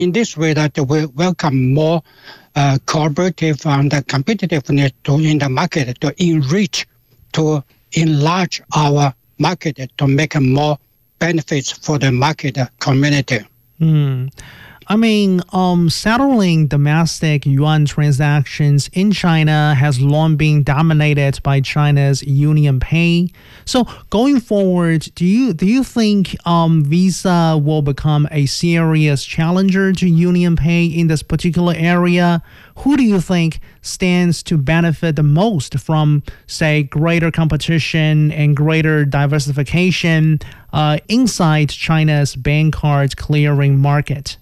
in this way that we welcome more cooperative and competitiveness in the market to enrich, to enlarge our market to make more benefits for the market community. I mean, settling domestic yuan transactions in China has long been dominated by China's UnionPay. So going forward, do you think Visa will become a serious challenger to UnionPay in this particular area? Who do you think stands to benefit the most from, say, greater competition and greater diversification inside China's bank card clearing market?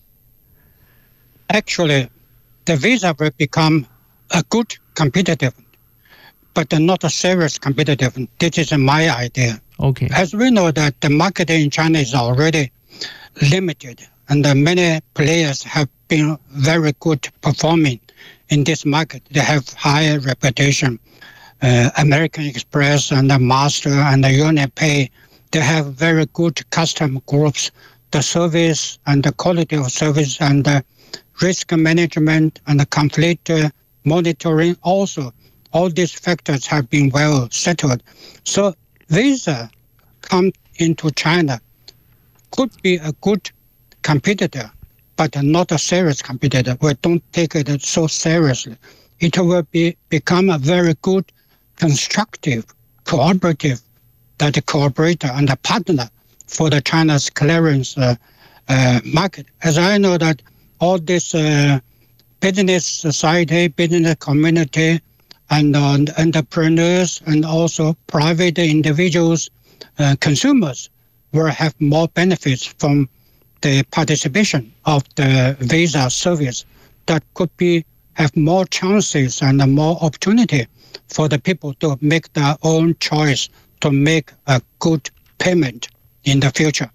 Actually, the Visa will become a good competitive, but not a serious competitive. This is my idea. Okay. As we know that the market in China is already limited, and many players have been very good performing in this market. They have high reputation. American Express and the Master and the UnionPay, they have very good customer groups. The service and the quality of service and the risk management and the conflict monitoring also, all these factors have been well settled. So Visa come into China could be a good competitor, but not a serious competitor. We don't take it so seriously. It will become a very good, constructive, cooperative, that cooperator and a partner for the China's clearance market. As I know that all this business society, business community, and entrepreneurs, and also private individuals, consumers will have more benefits from the participation of the Visa service. That could have more chances and more opportunity for the people to make their own choice to make a good payment in the future.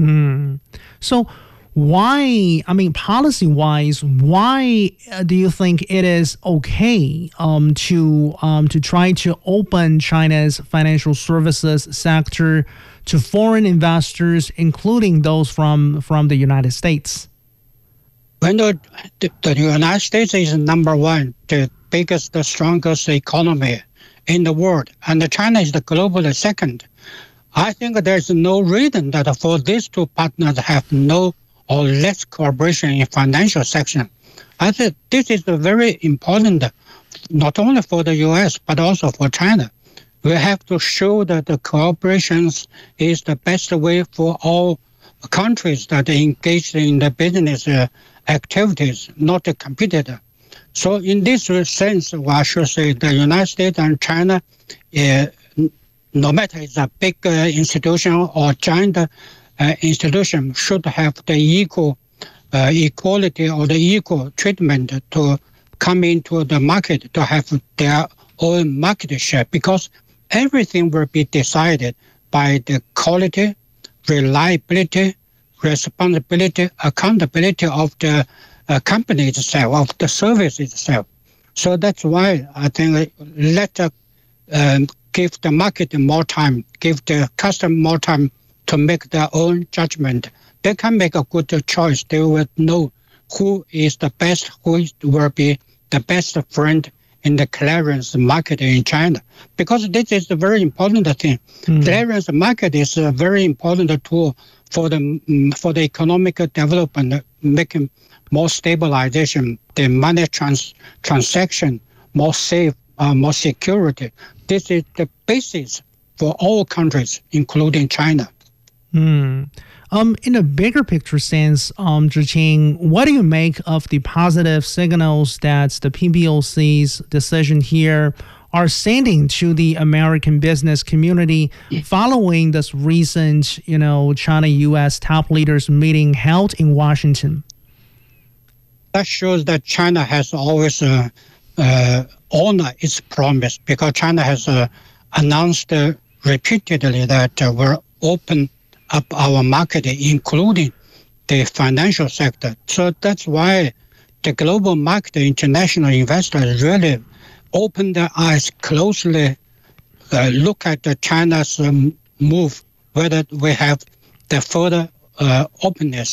So why, I mean, policy-wise, why do you think it is okay to try to open China's financial services sector to foreign investors, including those from the United States? When the United States is number one, the biggest, the strongest economy in the world, and China is the global second, I think there's no reason that for these two partners have no or less cooperation in financial section. I think this is very important, not only for the U.S., but also for China. We have to show that the cooperation is the best way for all countries that are engaged in the business activities, not a competitor. So in this sense, I should say the United States and China, no matter it's a big institution or giant institution, should have the equal equality or the equal treatment to come into the market to have their own market share, because everything will be decided by the quality, reliability, responsibility, accountability of the company itself, of the service itself. So that's why I think give the market more time, give the customer more time to make their own judgment. They can make a good choice. They will know who is the best, who will be the best friend in the clearance market in China. Because this is a very important thing. Clearance market is a very important tool for the economic development, making more stabilization, the money transaction more safe, more security. This is the basis for all countries, including China. In a bigger picture sense, Zhiqing, what do you make of the positive signals that the PBOC's decision here are sending to the American business community following this recent, China-U.S. top leaders meeting held in Washington? That shows that China has always honored its promise, because China has announced repeatedly that we're open up our market, including the financial sector. So that's why the global market, international investors really open their eyes closely, look at China's move, whether we have the further openness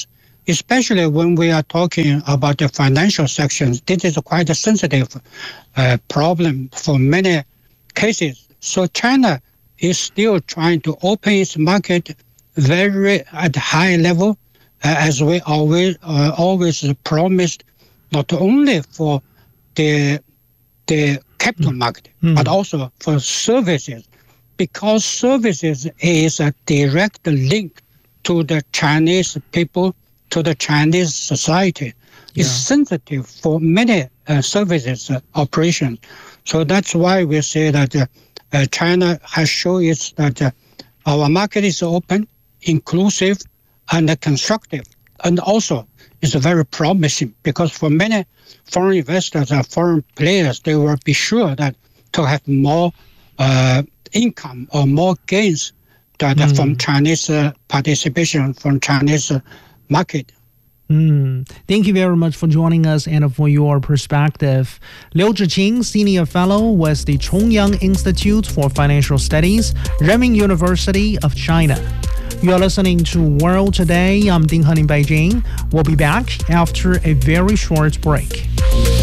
especially when we are talking about the financial sections. This is quite a sensitive problem for many cases. So China is still trying to open its market very at high level, as we always promised, not only for the capital market, but also for services, because services is a direct link to the Chinese people, to the Chinese society. It's sensitive for many services operations. So that's why we say that China has shown that our market is open, inclusive, and constructive, and also is very promising, because for many foreign investors and foreign players, they will be sure that to have more income or more gains that from Chinese participation, from Chinese market. Thank you very much for joining us and for your perspective. Liu Zhiqing, Senior Fellow with the Chongyang Institute for Financial Studies, Renmin University of China. You are listening to World Today. I'm Ding Han in Beijing. We'll be back after a very short break.